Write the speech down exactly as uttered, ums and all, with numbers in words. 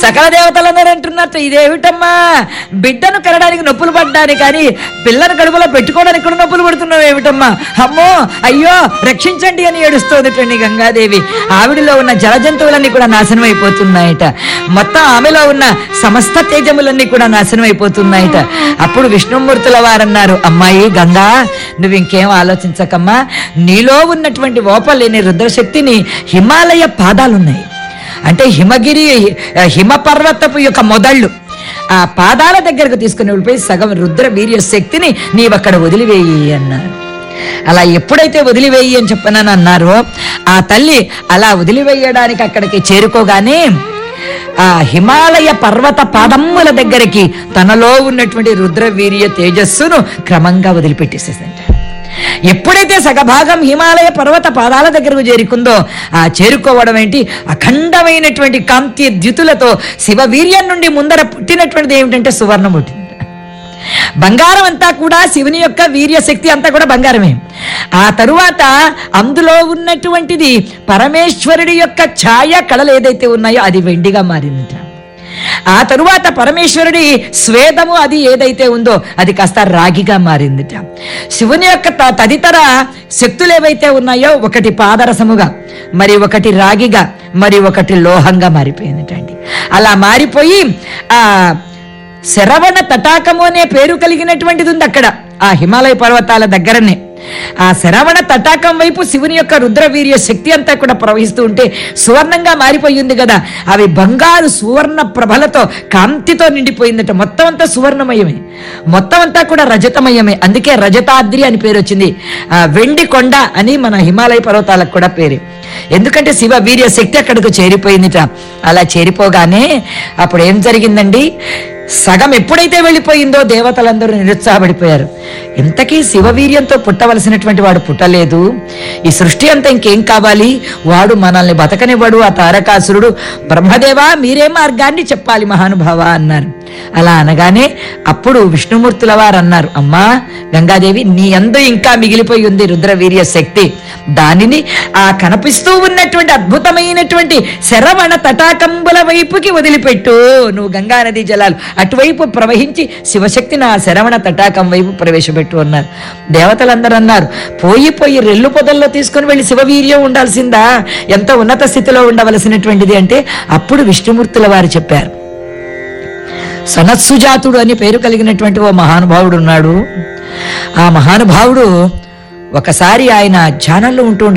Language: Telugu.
సకల దేవతలందరూ అంటున్నట్టు ఇదేమిటమ్మా, బిడ్డను కనడానికి నొప్పులు పడ్డాని కానీ పిల్లను కడుపులో పెట్టుకోవడానికి కూడా నొప్పులు పడుతున్నావు ఏమిటమ్మా, అమ్మో అయ్యో రక్షించండి అని ఏడుస్తోందిటండి గంగాదేవి. ఆవిడిలో ఉన్న జల జంతువులన్నీ కూడా నాశనం అయిపోతున్నాయట, మొత్తం ఆమెలో ఉన్న సమస్త తేజములన్నీ కూడా నాశనం అయిపోతున్నాయట. అప్పుడు విష్ణుమూర్తుల వారన్నారు, అమ్మాయి గంగా, నువ్వు ఇంకేం ఆలోచించకమ్మా, నీలో ఉన్నటువంటి ఓపలేని రుద్రశక్తిని హిమాలయ పాదాలున్నాయి అంటే హిమగిరి హిమ పర్వతపు యొక్క మొదళ్ళు ఆ పాదాల దగ్గరకు తీసుకుని వెళ్ళిపోయి సగం రుద్ర వీర్య శక్తిని నీవక్కడ వదిలివేయి అన్నారు. అలా ఎప్పుడైతే వదిలివేయి అని చెప్పనని అన్నారో ఆ తల్లి అలా వదిలివేయడానికి అక్కడికి చేరుకోగానే ఆ హిమాలయ పర్వత పాదమ్ముల దగ్గరికి తనలో ఉన్నటువంటి రుద్ర వీర్య తేజస్సును క్రమంగా వదిలిపెట్టేసేదంట. ఎప్పుడైతే సగభాగం హిమాలయ పర్వత పాదాల దగ్గరకు చేరుకుందో ఆ చేరుకోవడం ఏంటి, అఖండమైనటువంటి కాంతి ద్యుతులతో శివవీర్యం నుండి ముందర పుట్టినటువంటిది ఏమిటంటే సువర్ణం పుట్టింది. బంగారం అంతా కూడా శివుని యొక్క వీర్య శక్తి అంతా కూడా బంగారమే. ఆ తరువాత అందులో ఉన్నటువంటిది పరమేశ్వరుడి యొక్క ఛాయ కళలు ఏదైతే ఉన్నాయో అది వెండిగా మారిందిట. ఆ తరువాత పరమేశ్వరుడి స్వేదము అది ఏదైతే ఉందో అది కాస్త రాగిగా మారిందిట. శివుని యొక్క తదితర శక్తులు ఏవైతే ఉన్నాయో ఒకటి పాదరసముగా, మరి ఒకటి రాగిగా, మరి ఒకటి లోహంగా మారిపోయిందిటండి. అలా మారిపోయి ఆ శరవణ తటాకము అనే పేరు కలిగినటువంటిది ఉంది అక్కడ ఆ హిమాలయ పర్వతాల దగ్గరనే. ఆ శరవణ తటాకం వైపు శివుని యొక్క రుద్రవీర్య శక్తి అంతా కూడా ప్రవహిస్తూ ఉంటే సువర్ణంగా మారిపోయింది కదా, అవి బంగారు సువర్ణ ప్రభలతో కాంతితో నిండిపోయిందట. మొత్తం అంతా సువర్ణమయమే, మొత్తం అంతా కూడా రజతమయమే. అందుకే రజతాద్రి అని పేరు వచ్చింది. ఆ వెండి కొండ అని మన హిమాలయ పర్వతాలకు కూడా పేరు, ఎందుకంటే శివ వీర్య శక్తి అక్కడికి చేరిపోయిందిట. అలా చేరిపోగానే అప్పుడు ఏం జరిగిందండి, సగం ఎప్పుడైతే వెళ్ళిపోయిందో దేవతలందరూ నిరుత్సాహపడిపోయారు. ఇంతకీ శివవీర్యంతో పుట్టవలసినటువంటి వాడు పుట్టలేదు, ఈ సృష్టి అంతా ఇంకేం కావాలి, వాడు మనల్ని బతకనివ్వడు ఆ తారకాసురుడు, బ్రహ్మదేవా మీరే మార్గాన్ని చెప్పాలి మహానుభావ అన్నారు. అలా అనగానే అప్పుడు విష్ణుమూర్తుల వారు అన్నారు, అమ్మా గంగాదేవి, నీ యందు ఇంకా మిగిలిపోయి ఉంది రుద్రవీర్య శక్తి, దానిని ఆ కనిపిస్తూ ఉన్నటువంటి అద్భుతమైనటువంటి శరవణ తటాకంబుల వైపుకి వదిలిపెట్టు. నువ్వు గంగా నది జలాలు అటువైపు ప్రవహించి శివశక్తిని ఆ శరవణ తటాకం వైపు ప్రవేశపెట్టు అన్నారు. దేవతలందరూ అన్నారు, పోయి పోయి రెల్లు పొదల్లో తీసుకుని వెళ్ళి శివవీర్యం ఉండాల్సిందా, ఎంత ఉన్నత స్థితిలో ఉండవలసినటువంటిది అంటే అప్పుడు విష్ణుమూర్తుల వారు చెప్పారు, సనత్సుజాతుడు అని పేరు కలిగినటువంటి ఓ మహానుభావుడు ఉన్నాడు. ఆ మహానుభావుడు ఒకసారి ఆయన ధ్యానంలో ఉంటూ